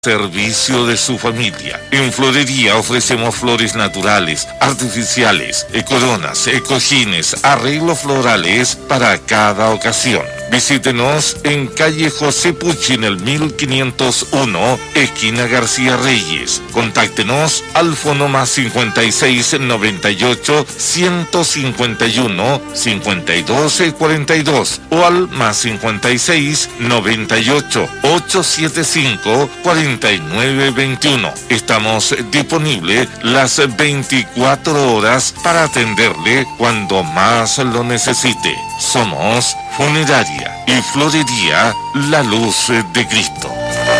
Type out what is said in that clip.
servicio de su familia. En Florería ofrecemos flores naturales, artificiales, coronas, cojines, arreglos florales para cada ocasión. Visítenos en calle José Pucci en el 1501, esquina García Reyes. Contáctenos al fono más 56 98 151 52 42 o al más 56 98 875 49 21. Estamos disponibles las 24 horas para atenderle cuando más lo necesite. Somos Funeraria y Florería La Luz de Cristo.